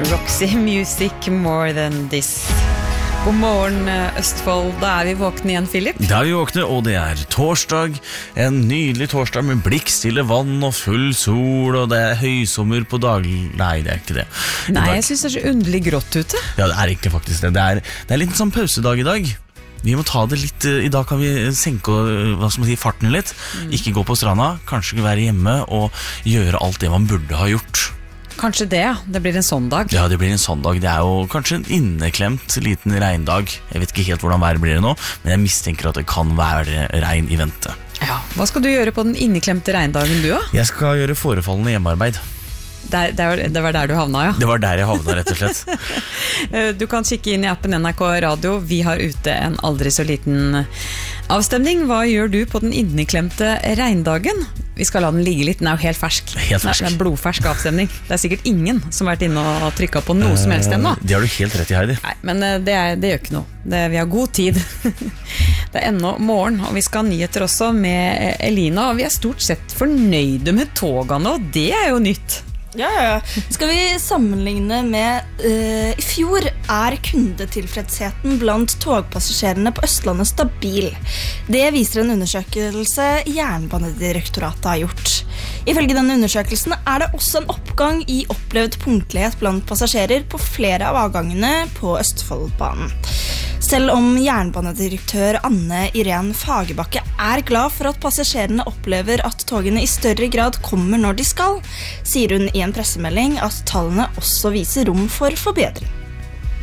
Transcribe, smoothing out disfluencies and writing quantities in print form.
Roxy Music More Than This. God morgen, Østfold. Da vi våkne igjen, Philip. Da vi våkne, og det torsdag. En nydelig torsdag med blikkstille vann og full sol, og det høysommer på dag... Nei, det ikke det. Nei, jeg synes det så underlig grått ute. Ja, det egentlig faktisk det. Det litt sånn pausedag i dag. Vi må ta det litt, i dag kan vi senke farten litt. Ikke gå på stranda, kanskje være hjemme og gjøre alt det man burde ha gjort. Kanskje det blir en sånn dag. Ja, det blir en sånn dag. Det jo kanskje en inneklemt liten regndag. Jeg vet ikke helt hvordan været blir det nå, men jeg mistenker at det kan være regn i vente. Ja, hva skal du gjøre på den inneklemte regndagen du da? Jeg skal gjøre forefallende hjemmearbeid. Det var der du havna, ja. Det var der jeg havna, rett og slett. Du kan kikke inn i appen NRK Radio. Vi har ute en aldri så liten avstemning. Hva gjør du på den inneklemte regndagen? Vi skal la den ligge litt, den jo helt fersk. Helt fersk. Det en blodfersk avstemning. Det sikkert ingen som har vært inne og trykket på noe som helst ennå. Det har du helt rett i, Heidi. Nei, men det gjør ikke noe. Vi har god tid. Det ennå morgen, og vi skal ha nyheter også med Elina, og vi stort sett fornøyde med togene, og det jo nytt. Ja. Skal vi sammenligne med i fjor kundetilfredsheten blant togpassasjerene på Østlandet stabil. Det viser en undersøkelse Jernbanedirektoratet har gjort. Ifølge denne undersøkelsen det også en oppgang i opplevd punktlighet blant passasjerer på flere av avgangene på Østfoldbanen. Selv om jernbanedirektør Anne Irene Fagerbakke glad for at passasjerene opplever at togene i større grad kommer når de skal, sier hun i en pressemelding at tallene også viser rom for forbedring.